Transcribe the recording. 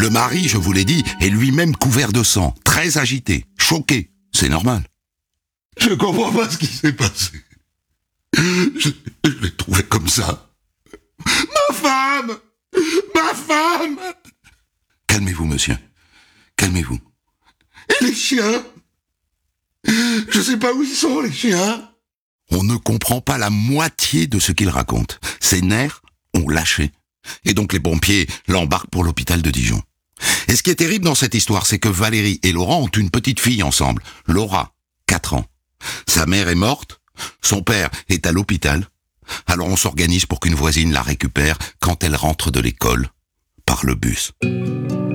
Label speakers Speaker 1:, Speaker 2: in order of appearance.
Speaker 1: Le mari, je vous l'ai dit, est lui-même couvert de sang, très agité, choqué. C'est normal. Je comprends pas ce qui s'est passé. Je l'ai trouvé comme ça. Ma femme! Ma femme! Calmez-vous, monsieur. Calmez-vous. Et les chiens? Je sais pas où ils sont, les chiens. On ne comprend pas la moitié de ce qu'il raconte. Ses nerfs ont lâché. Et donc les pompiers l'embarquent pour l'hôpital de Dijon. Et ce qui est terrible dans cette histoire, c'est que Valérie et Laurent ont une petite fille ensemble. Laura, 4 ans. Sa mère est morte, son père est à l'hôpital. Alors on s'organise pour qu'une voisine la récupère quand elle rentre de l'école par le bus.